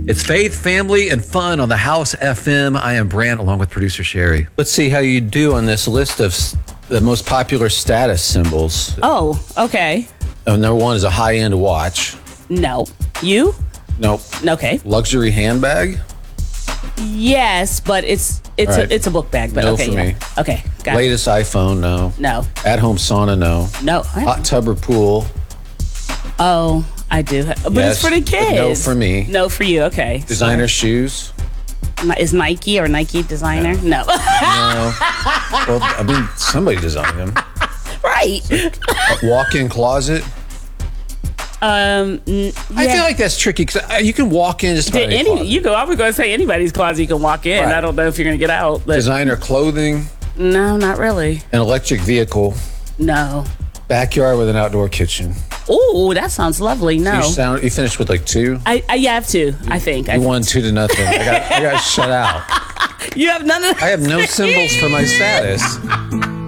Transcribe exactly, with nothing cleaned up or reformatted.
It's faith, family, and fun on the House F M. I am Brant, along with producer Sherry. Let's see how you do on this list of s- the most popular status symbols. Oh, okay. Uh, number one is a high-end watch. No. You? Nope. Okay. Luxury handbag. Yes, but it's it's All right. a, it's a book bag. But No okay, for yeah. me. Okay, got Latest iPhone, no. it. No, At-home sauna, no. no. Hot tub or pool. Oh, I do. But Yes, it's for the but kids. no for me. No for you. Okay. Designer shoes. Ni- Is Nike or Nike designer? No. No. Well, I mean, somebody designed them. Right. A walk-in closet. Um. n- I yeah. feel like that's tricky because you can walk in just about Did any any closet. you go? I was going to say anybody's closet you can walk in. Right. I don't know if you're going to get out. But Designer clothing, no, not really. an electric vehicle, No. backyard with an outdoor kitchen. Oh, that sounds lovely. No. You sound. You finished with like two. I, I yeah, I have two. I think. I You won two to nothing. I got. I got shut out. You have none of. I have no symbols for my status.